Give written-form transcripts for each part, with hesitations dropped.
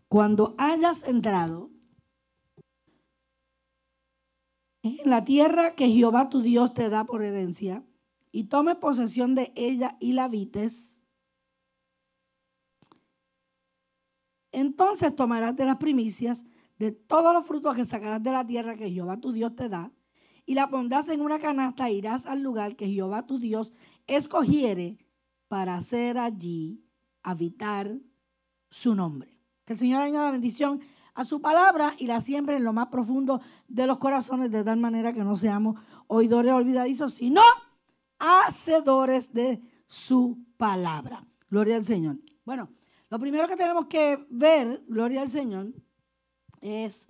cuando hayas entrado en la tierra que Jehová tu Dios te da por herencia, y tomes posesión de ella y la habites, entonces tomarás de las primicias de todos los frutos que sacarás de la tierra que Jehová tu Dios te da, y la pondrás en una canasta e irás al lugar que Jehová tu Dios escogiere para hacer allí habitar su nombre. Que el Señor añada bendición a su palabra y la siembre en lo más profundo de los corazones, de tal manera que no seamos oidores olvidadizos, sino hacedores de su palabra. Gloria al Señor. Bueno, lo primero que tenemos que ver, gloria al Señor, es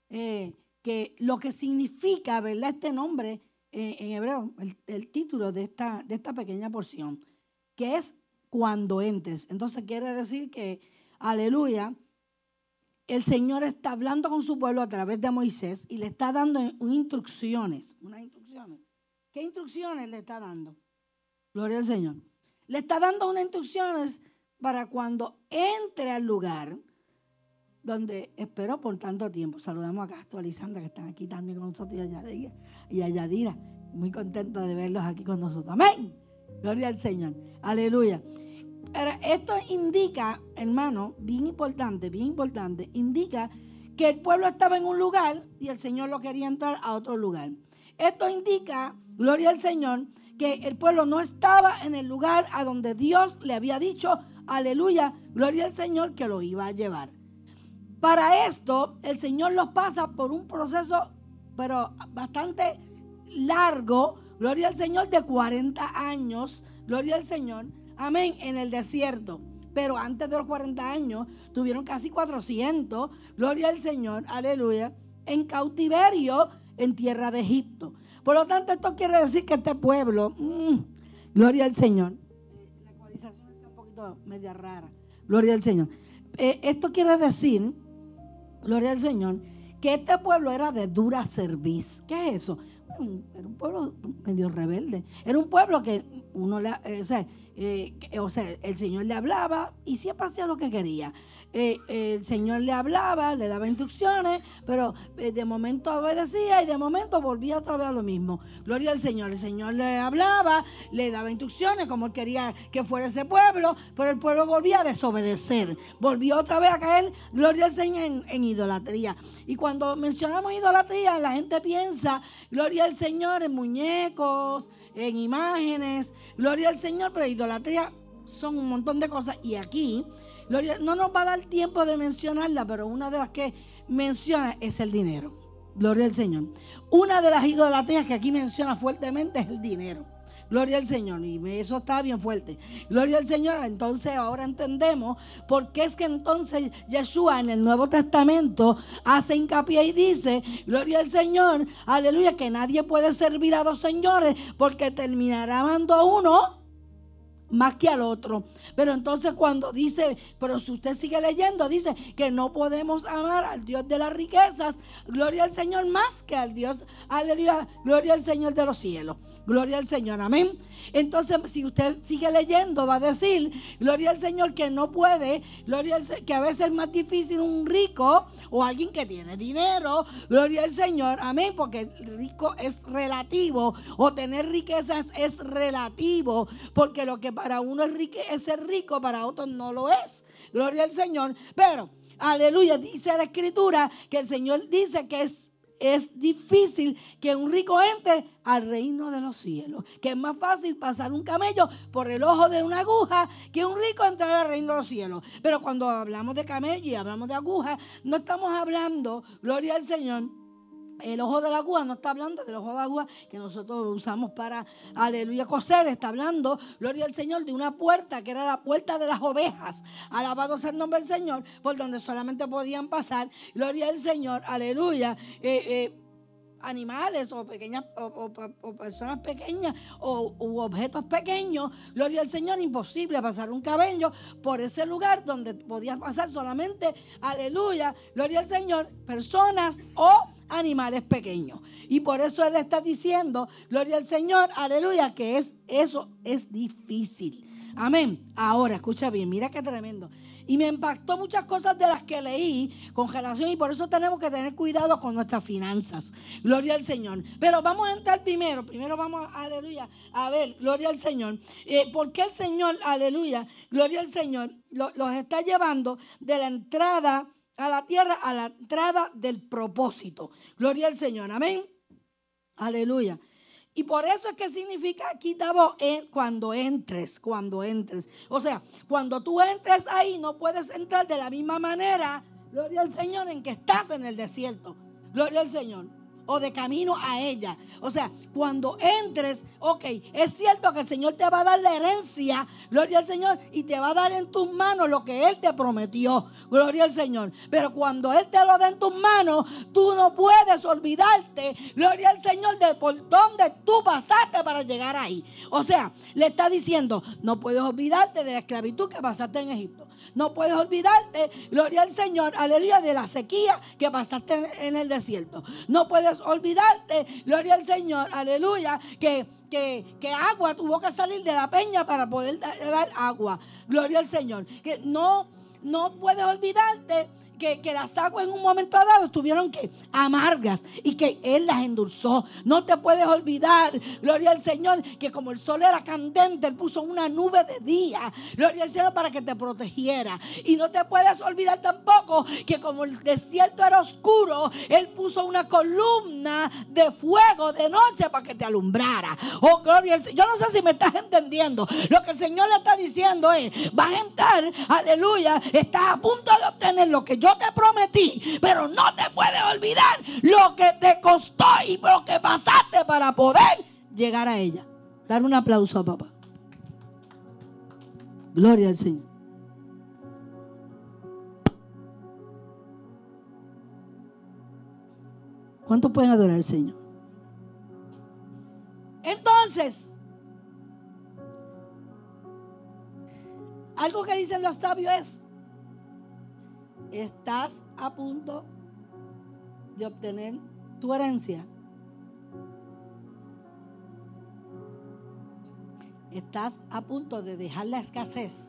que lo que significa, ¿verdad?, este nombre en hebreo, el título de esta pequeña porción, que es cuando entres. Entonces quiere decir que, aleluya, el Señor está hablando con su pueblo a través de Moisés y le está dando instrucciones. ¿Qué instrucciones le está dando? Gloria al Señor. Le está dando unas instrucciones para cuando entre al lugar donde esperó por tanto tiempo. Saludamos acá a Alisandra, que están aquí también con nosotros, y a Yadira. Muy contenta de verlos aquí con nosotros. Amén. Gloria al Señor. Aleluya. Esto indica, hermano, bien importante, indica que el pueblo estaba en un lugar y el Señor lo quería entrar a otro lugar. Esto indica, gloria al Señor, que el pueblo no estaba en el lugar a donde Dios le había dicho, aleluya, gloria al Señor, que lo iba a llevar. Para esto, el Señor los pasa por un proceso, pero bastante largo, gloria al Señor, de 40 años, gloria al Señor, amén, en el desierto. Pero antes de los 40 años, tuvieron casi 400, gloria al Señor, aleluya, en cautiverio en tierra de Egipto. Por lo tanto, esto quiere decir que este pueblo, gloria al Señor, la actualización está un poquito media rara, gloria al Señor. Esto quiere decir, gloria al Señor, que este pueblo era de dura cerviz. ¿Qué es eso? Era un pueblo medio rebelde. Era un pueblo que el Señor le hablaba y siempre hacía lo que quería. El Señor le hablaba, le daba instrucciones, pero de momento obedecía y de momento volvía otra vez a lo mismo. Gloria al Señor. El Señor le hablaba, le daba instrucciones como él quería que fuera ese pueblo, pero el pueblo volvía a desobedecer. Volvió otra vez a caer, gloria al Señor, en idolatría. Y cuando mencionamos idolatría, la gente piensa, gloria al Señor, en muñecos, en imágenes, gloria al Señor, pero idolatría son un montón de cosas. Y aquí, gloria, no nos va a dar tiempo de mencionarla, pero una de las que menciona es el dinero. Gloria al Señor. Una de las idolatrías que aquí menciona fuertemente es el dinero. Gloria al Señor, y eso está bien fuerte. Gloria al Señor. Entonces ahora entendemos por qué es que entonces Yeshua en el Nuevo Testamento hace hincapié y dice, gloria al Señor, aleluya, que nadie puede servir a dos señores porque terminará amando a uno más que al otro. Pero entonces cuando dice, pero si usted sigue leyendo, dice que no podemos amar al Dios de las riquezas, gloria al Señor, más que al Dios, aleluya, gloria al Señor de los cielos. Gloria al Señor, amén. Entonces, si usted sigue leyendo, va a decir, gloria al Señor, que no puede, gloria al Señor, que a veces es más difícil un rico o alguien que tiene dinero, gloria al Señor, amén, porque rico es relativo, o tener riquezas es relativo, porque lo que para uno es ser rico, para otros no lo es. Gloria al Señor, pero, aleluya, dice la Escritura que el Señor dice que es difícil que un rico entre al reino de los cielos, que es más fácil pasar un camello por el ojo de una aguja que un rico entrar al reino de los cielos. Pero cuando hablamos de camello y hablamos de aguja, no estamos hablando, gloria al Señor, el ojo de la aguja, no está hablando del ojo de la aguja que nosotros usamos para, aleluya, coser. Está hablando, gloria al Señor, de una puerta que era la puerta de las ovejas. Alabado sea el nombre del Señor, por donde solamente podían pasar, gloria al Señor, aleluya, animales o pequeñas o personas pequeñas u objetos pequeños, gloria al Señor, imposible pasar un camello por ese lugar donde podías pasar solamente, aleluya, gloria al Señor, personas o animales pequeños. Y por eso él está diciendo, gloria al Señor, aleluya, que eso es difícil. Amén. Ahora, escucha bien, mira qué tremendo. Y me impactó muchas cosas de las que leí con relación, y por eso tenemos que tener cuidado con nuestras finanzas. Gloria al Señor. Pero vamos a entrar primero vamos, aleluya, a ver, gloria al Señor. ¿Por qué el Señor, aleluya, gloria al Señor, los está llevando de la entrada a la tierra a la entrada del propósito? Gloria al Señor, amén. Aleluya. Y por eso es que significa aquí, Tabo, cuando entres. O sea, cuando tú entres ahí, no puedes entrar de la misma manera, gloria al Señor, en que estás en el desierto. Gloria al Señor. O de camino a ella. O sea, cuando entres, ok, es cierto que el Señor te va a dar la herencia, gloria al Señor, y te va a dar en tus manos lo que Él te prometió, gloria al Señor. Pero cuando Él te lo da en tus manos, tú no puedes olvidarte, gloria al Señor, de por dónde tú pasaste para llegar ahí. O sea, le está diciendo, no puedes olvidarte de la esclavitud que pasaste en Egipto. No puedes olvidarte, gloria al Señor, aleluya, de la sequía que pasaste en el desierto. No puedes olvidarte, gloria al Señor, aleluya, que agua tuvo que salir de la peña para poder dar agua. Gloria al Señor. Que no puedes olvidarte que las aguas en un momento dado estuvieron amargas y que Él las endulzó. No te puedes olvidar, gloria al Señor, que como el sol era candente, Él puso una nube de día, gloria al Señor, para que te protegiera. Y no te puedes olvidar tampoco que como el desierto era oscuro, Él puso una columna de fuego de noche para que te alumbrara. Oh, gloria al Señor. Yo no sé si me estás entendiendo. Lo que el Señor le está diciendo es, vas a entrar, aleluya, estás a punto de obtener lo que yo te prometí, pero no te puedes olvidar lo que te costó y lo que pasaste para poder llegar a ella. Dar un aplauso a papá. Gloria al Señor. ¿Cuántos pueden adorar al Señor? Entonces, algo que dicen los sabios es, estás a punto de obtener tu herencia. Estás a punto de dejar la escasez,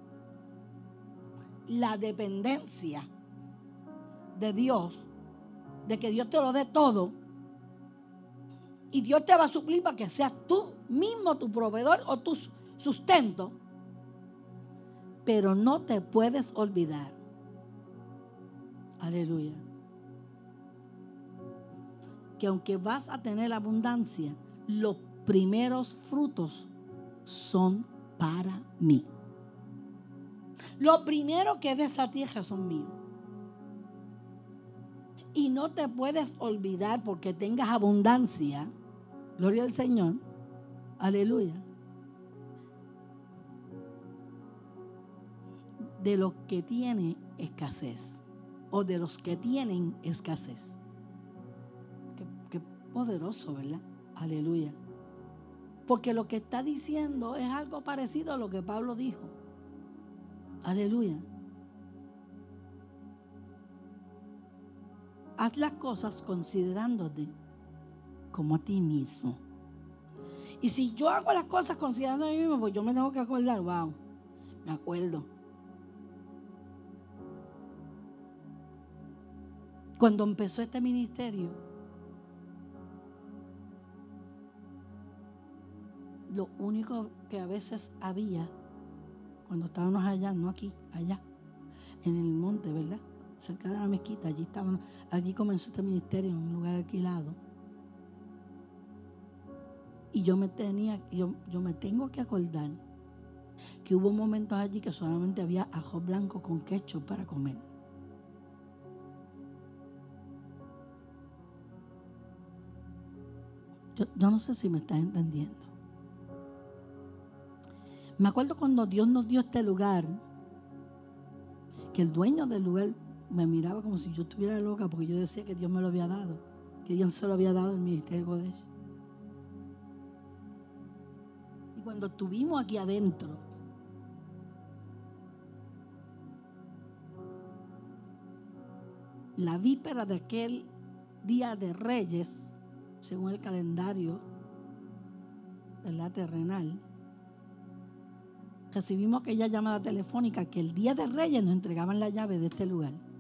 la dependencia de Dios, de que Dios te lo dé todo. Y Dios te va a suplir para que seas tú mismo tu proveedor o tu sustento. Pero no te puedes olvidar. Aleluya. Que aunque vas a tener abundancia, los primeros frutos son para mí. Lo primero que de esa tierra son míos. Y no te puedes olvidar porque tengas abundancia. Gloria al Señor. Aleluya. De los que tienen escasez. O de los que tienen escasez. Qué poderoso, ¿verdad? Aleluya. Porque lo que está diciendo es algo parecido a lo que Pablo dijo. Aleluya. Haz las cosas considerándote como a ti mismo. Y si yo hago las cosas considerando a mí mismo, pues yo me tengo que acordar, wow, me acuerdo. Cuando empezó este ministerio, lo único que a veces había, cuando estábamos allá, no aquí, allá, en el monte, ¿verdad? Cerca de la mezquita, allí comenzó este ministerio en un lugar alquilado. Y yo me tengo que acordar que hubo momentos allí que solamente había ajo blanco con ketchup para comer. Yo no sé si me estás entendiendo. Me acuerdo cuando Dios nos dio este lugar, que el dueño del lugar me miraba como si yo estuviera loca porque yo decía que Dios me lo había dado, que Dios se lo había dado al ministerio Kodesh. Y cuando estuvimos aquí adentro, la víspera de aquel día de Reyes, según el calendario, ¿verdad?, terrenal, recibimos aquella llamada telefónica que el día de Reyes nos entregaban la llave de este lugar.